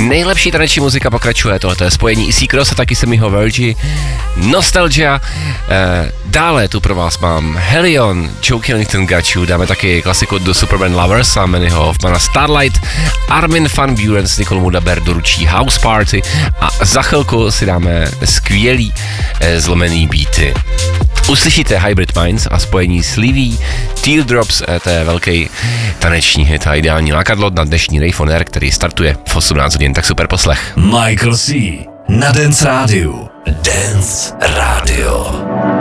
Nejlepší taneční muzika pokračuje, tohle je spojení Easy Cross a taky Semiho Verge, Nostalgia, dále tu pro vás mám Helion, Joe Killington Got You, dáme taky klasiku do Superman Lovers a Mannyho Hoffmana Starlight, Armin van Buuren s Nicole Mudaber doručí House Party a za chvilku si dáme skvělý zlomený beaty. Uslyšíte Hybrid Minds a spojení s Livy, Teardrops, to je velký taneční hit a ideální lákadlo na dnešní Rave on Air, který startuje v 18 hodin, tak super poslech. Michael C. na Dance Radio. Dance Radio.